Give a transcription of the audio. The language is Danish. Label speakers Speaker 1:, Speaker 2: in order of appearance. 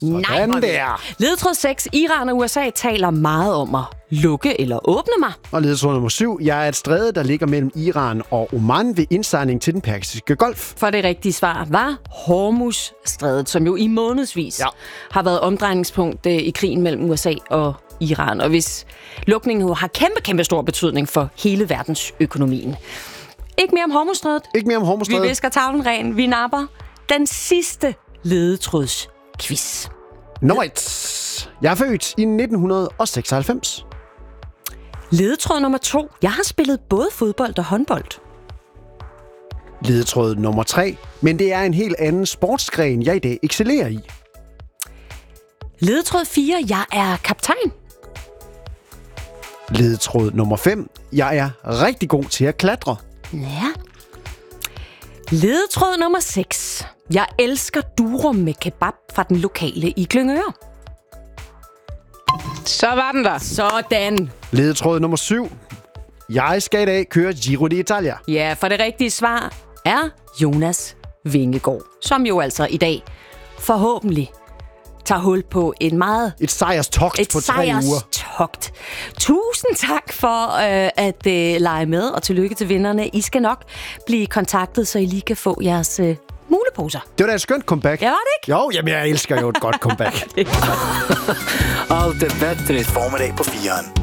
Speaker 1: Nej,
Speaker 2: der.
Speaker 1: Ledetråd 6. Iran og USA taler meget om at lukke eller åbne mig.
Speaker 2: Og ledetråd nummer 7. Jeg er et stræde, der ligger mellem Iran og Oman ved indsejling til den Persiske Golf.
Speaker 1: For det rigtige svar var Hormuzstrædet, som jo i månedsvis har været omdrejningspunkt i krigen mellem USA og Iran. Og hvis lukningen jo har kæmpe stor betydning for hele verdensøkonomien. Ikke mere om Hormuzstrædet.
Speaker 2: Ikke mere om Hormuzstrædet.
Speaker 1: Vi visker tavlen ren. Vi napper den sidste ledetrådsquiz.
Speaker 2: Nummer 1. Jeg er født i 1996.
Speaker 1: Ledetråd nummer 2. Jeg har spillet både fodbold og håndbold.
Speaker 2: Ledetråd nummer 3. Men det er en helt anden sportsgren, jeg i dag excellerer i.
Speaker 1: Ledetråd 4. Jeg er kaptajn.
Speaker 2: Ledetråd nummer 5. Jeg er rigtig god til at klatre.
Speaker 1: Ja. Ledetråd nummer 6. Jeg elsker durum med kebab fra den lokale i Glyngøre.
Speaker 3: Så var den der.
Speaker 1: Sådan.
Speaker 2: Ledetråd nummer 7. Jeg skal i dag køre Giro d'Italia.
Speaker 1: Ja, for det rigtige svar er Jonas Vingegaard, som jo altså i dag forhåbentlig tager hul på et
Speaker 2: sejrstogt på 3 uger.
Speaker 1: Sejrstogt. Tusind tak for at lege med, og tillykke til vinderne. I skal nok blive kontaktet, så I lige kan få jeres muleposer.
Speaker 2: Det var da et skønt comeback.
Speaker 1: Ja, var det ikke?
Speaker 2: Jo, jamen jeg elsker jo et godt comeback.
Speaker 4: Allt är bättre. Formiddag på 4'eren.